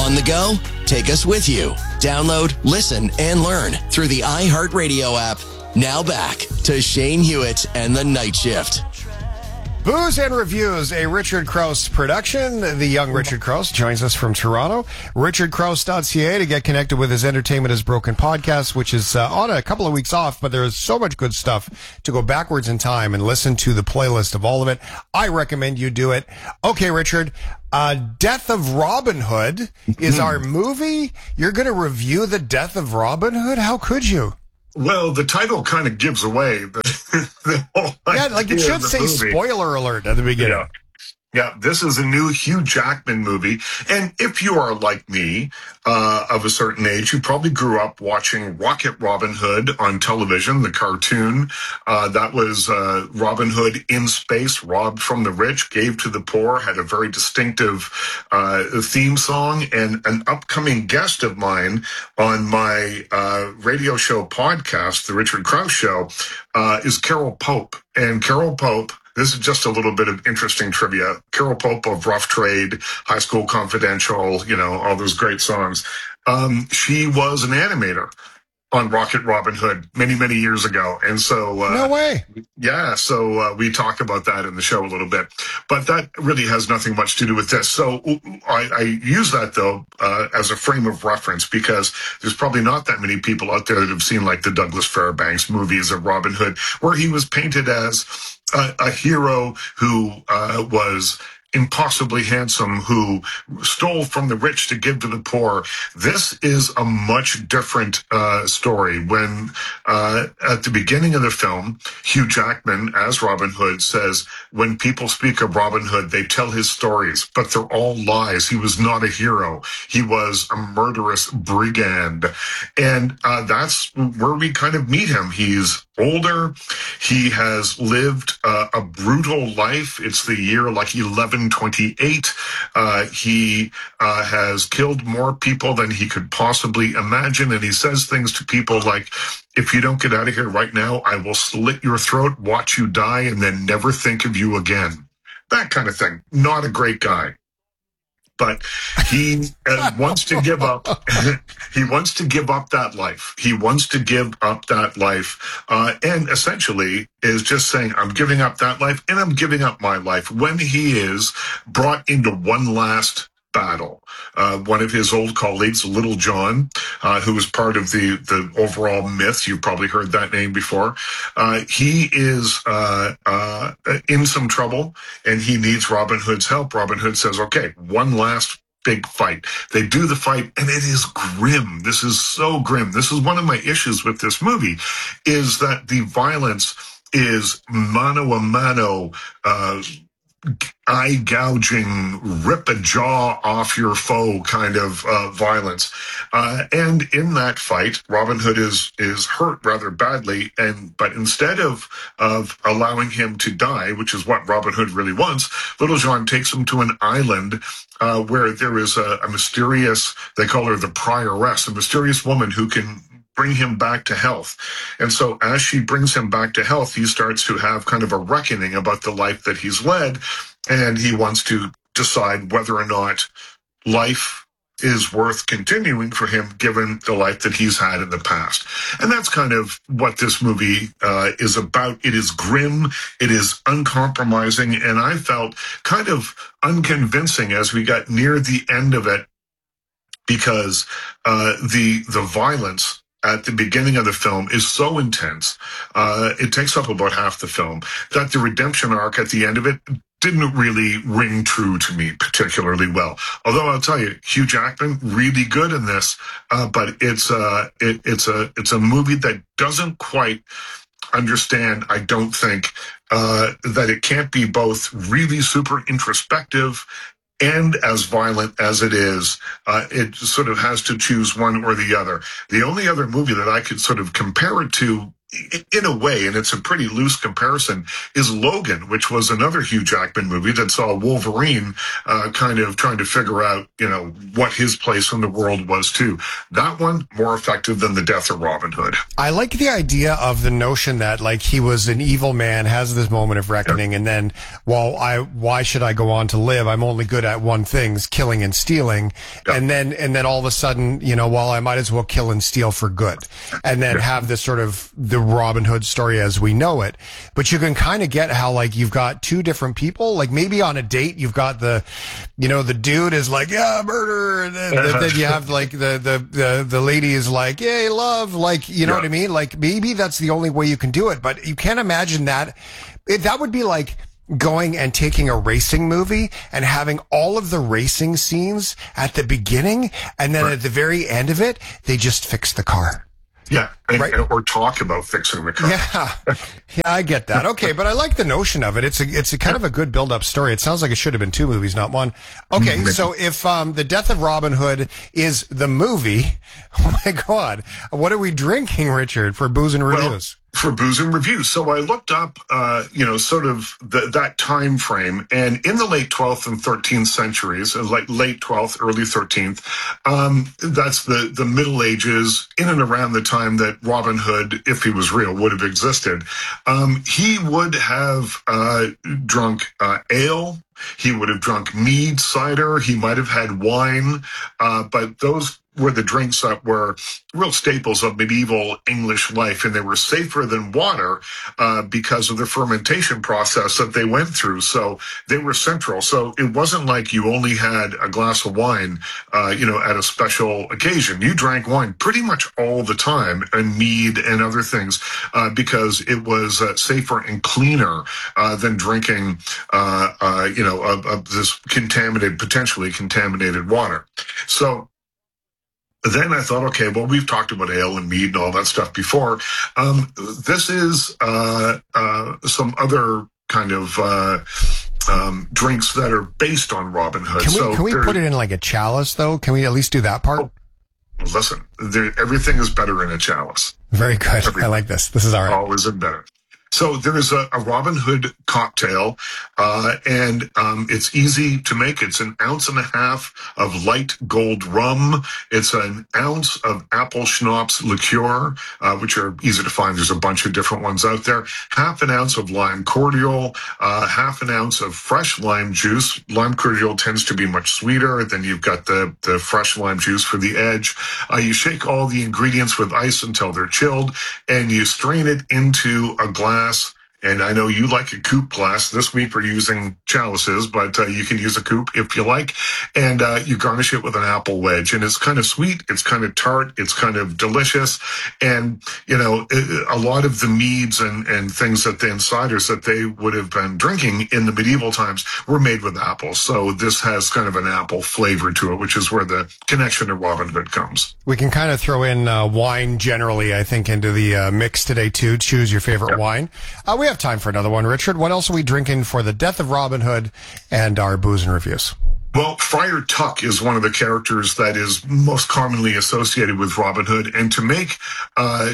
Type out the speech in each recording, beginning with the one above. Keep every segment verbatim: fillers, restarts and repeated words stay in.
On the go? Take us with you. Download, listen, and learn through the iHeartRadio app. Now back to Shane Hewitt and the Night Shift. Booze and Reviews, a Richard Krause production. The young Richard Krause joins us from Toronto. richard krause dot c a to get connected with his Entertainment is Broken podcast, which is uh, on a couple of weeks off, but there is so much good stuff to go backwards in time and listen to the playlist of all of it. I recommend you do it. Okay, Richard, uh, Death of Robin Hood is our movie. You're going to review the Death of Robin Hood? How could you? Well, the title kind of gives away the, the whole Yeah, like it should say movie. Spoiler alert at the beginning. Yeah. Yeah, this is a new Hugh Jackman movie. And if you are like me, uh, of a certain age, you probably grew up watching Rocket Robin Hood on television, the cartoon. Uh, that was uh, Robin Hood in space, robbed from the rich, gave to the poor, had a very distinctive uh, theme song. And an upcoming guest of mine on my uh, radio show podcast, The Richard Krause Show, uh, is Carol Pope. And Carol Pope, this is just a little bit of interesting trivia. Carol Pope of Rough Trade, High School Confidential, you know, all those great songs. Um, she was an animator on Rocket Robin Hood many, many years ago. And so... Uh, no way. Yeah, so uh, we talk about that in the show a little bit. But that really has nothing much to do with this. So I, I use that, though, uh, as a frame of reference because there's probably not that many people out there that have seen, like, the Douglas Fairbanks movies of Robin Hood, where he was painted as a, a hero who uh, was impossibly handsome, who stole from the rich to give to the poor. This is a much different uh, story. When uh, at the beginning of the film, Hugh Jackman, as Robin Hood, says, when people speak of Robin Hood, they tell his stories, but they're all lies. He was not a hero. He was a murderous brigand. And uh, that's where we kind of meet him. He's older. He has lived uh, a brutal life. It's the year like eleven twenty-eight. Uh, he uh, has killed more people than he could possibly imagine. And he says things to people like, if you don't get out of here right now, I will slit your throat, watch you die, and then never think of you again. That kind of thing. Not a great guy. But he uh, wants to give up. He wants to give up that life. He wants to give up that life, uh, and essentially is just saying, "I'm giving up that life, and I'm giving up my life." When he is brought into one last battle, uh, one of his old colleagues, Little John, uh, who was part of the the overall myth, you've probably heard that name before. Uh, he is uh, uh, in some trouble, and he needs Robin Hood's help. Robin Hood says, "Okay, one last big fight." They do the fight, and it is grim. This is so grim. This is one of my issues with this movie, is that the violence is mano a mano, uh, eye gouging, rip a jaw off your foe kind of uh, violence. Uh, and in that fight, Robin Hood is is hurt rather badly. And but instead of of allowing him to die, which is what Robin Hood really wants, Little John takes him to an island uh, where there is a, a mysterious, they call her the prioress, a mysterious woman who can bring him back to health. And so as she brings him back to health, he starts to have kind of a reckoning about the life that he's led. And he wants to decide whether or not life is worth continuing for him, given the life that he's had in the past. And that's kind of what this movie uh, is about. It is grim. It is uncompromising. And I felt kind of unconvincing as we got near the end of it, because uh, the the violence at the beginning of the film is so intense, uh, it takes up about half the film, that the redemption arc at the end of it didn't really ring true to me particularly well. Although I'll tell you, Hugh Jackman, really good in this, uh, but it's a, it, it's a, it's a movie that doesn't quite understand, I don't think, uh, that it can't be both really super introspective and as violent as it is. Uh, it sort of has to choose one or the other. The only other movie that I could sort of compare it to in a way, and it's a pretty loose comparison, is Logan, which was another Hugh Jackman movie that saw Wolverine uh, kind of trying to figure out, you know, what his place in the world was too. That one more effective than the death of Robin Hood. I like the idea of the notion that like he was an evil man, has this moment of reckoning, yep. and then, well, I why should I go on to live? I'm only good at one thing, killing and stealing, yep. and then and then all of a sudden, you know, well, I might as well kill and steal for good, and then yep. have this sort of the Robin Hood story as we know it. But you can kind of get how like you've got two different people, like maybe on a date you've got the, you know, the dude is like, yeah, murder, and then, then you have like the, the, the, the lady is like, yay, love, like, you know yeah. what I mean? Like maybe that's the only way you can do it, but you can't imagine that. It, that would be like going and taking a racing movie and having all of the racing scenes at the beginning, and then right. at the very end of it, they just fix the car. Yeah, and, right. or talk about fixing the car. Yeah, yeah, I get that. Okay, but I like the notion of it. It's a, it's a kind of a good build-up story. It sounds like it should have been two movies, not one. Okay, so if um, the Death of Robin Hood is the movie, oh my God, what are we drinking, Richard, for Booze and Reviews? Well, for Booze and Reviews. So I looked up, uh, you know, sort of the, that time frame, and in the late twelfth and thirteenth centuries, like late twelfth, early thirteenth, um, that's the, the Middle Ages, in and around the time that Robin Hood, if he was real, would have existed. Um, he would have uh, drunk uh, ale. He would have drunk mead, cider. He might have had wine, uh, but those were the drinks that were real staples of medieval English life, and they were safer than water uh, because of the fermentation process that they went through. So they were central. So it wasn't like you only had a glass of wine, uh, you know, at a special occasion. You drank wine pretty much all the time, and mead and other things, uh, because it was uh, safer and cleaner uh, than drinking, uh, uh, you know, of, of this contaminated, potentially contaminated water. So then I thought, okay, well, we've talked about ale and mead and all that stuff before. Um, this is uh, uh, some other kind of uh, um, drinks that are based on Robin Hood. Can we, so can we put it in like a chalice, though? Can we at least do that part? Oh, listen, there, everything is better in a chalice. Very good. Everything. I like this. This is all right. Always is better. So there is a, a Robin Hood cocktail, uh, and um, it's easy to make. It's an ounce and a half of light gold rum. It's an ounce of apple schnapps liqueur, uh, which are easy to find. There's a bunch of different ones out there. Half an ounce of lime cordial, uh, half an ounce of fresh lime juice. Lime cordial tends to be much sweeter. Then you've got the, the fresh lime juice for the edge. Uh, you shake all the ingredients with ice until they're chilled, and you strain it into a glass. And I know you like a coupe glass. This week we're using chalices, but uh, you can use a coupe if you like. And uh, you garnish it with an apple wedge. And it's kind of sweet. It's kind of tart. It's kind of delicious. And, you know, a lot of the meads and, and things that the insiders that they would have been drinking in the medieval times were made with apples. So this has kind of an apple flavor to it, which is where the connection to Robin Hood comes. We can kind of throw in uh, wine generally, I think, into the uh, mix today, too. Choose your favorite Yep. wine. Uh, we have time for another one, Richard. What else are we drinking for the Death of Robin Hood and our Booze and Reviews? Well, Friar Tuck is one of the characters that is most commonly associated with Robin Hood. And to make uh,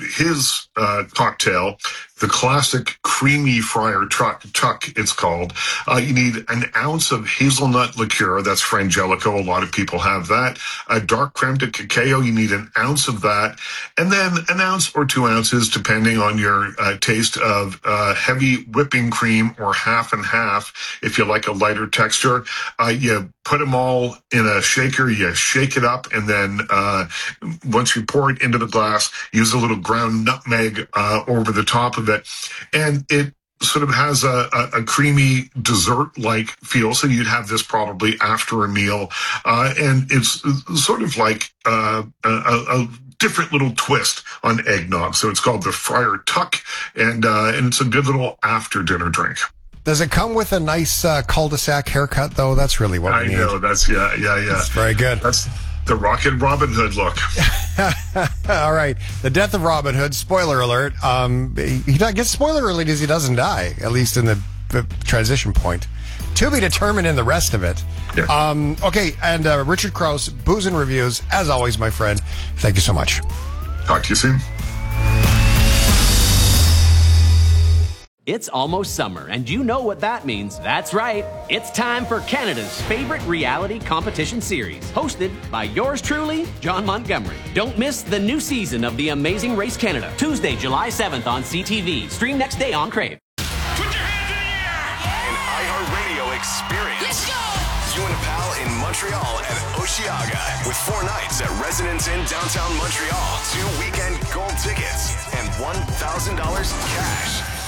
his uh, cocktail, the classic creamy Friar Tuck, Tuck it's called, uh, you need an ounce of hazelnut liqueur. That's Frangelico. A lot of people have that. A dark creme de cacao, you need an ounce of that. And then an ounce or two ounces, depending on your uh, taste, of uh, heavy whipping cream, or half and half if you like a lighter texture. Uh, you put them all in a shaker, you shake it up, and then uh, once you pour it into the glass, use a little ground nutmeg uh, over the top of it. And it sort of has a, a, a creamy dessert-like feel, so you'd have this probably after a meal. Uh, and it's sort of like uh, a, a different little twist on eggnog. So it's called the Friar Tuck, and, uh, and it's a good little after-dinner drink. Does it come with a nice uh, cul-de-sac haircut, though? That's really what we I need. know. That's, yeah, yeah, yeah. That's very good. That's the Rocket Robin Hood look. All right. The Death of Robin Hood, spoiler alert. Um, he, he gets spoiler alert as he doesn't die, at least in the, the transition point. To be determined in the rest of it. Yeah. Um, okay, and uh, Richard Crouse, Booze and Reviews, as always, my friend. Thank you so much. Talk to you soon. It's almost summer, and you know what that means. That's right. It's time for Canada's favorite reality competition series, hosted by yours truly, John Montgomery. Don't miss the new season of The Amazing Race Canada, Tuesday, July seventh on C T V. Stream next day on Crave. Put your hands in the air! An iHeartRadio experience. Let's go! You and a pal in Montreal and Oshiaga with four nights at Residence Inn downtown Montreal, two weekend gold tickets, and one thousand dollars cash.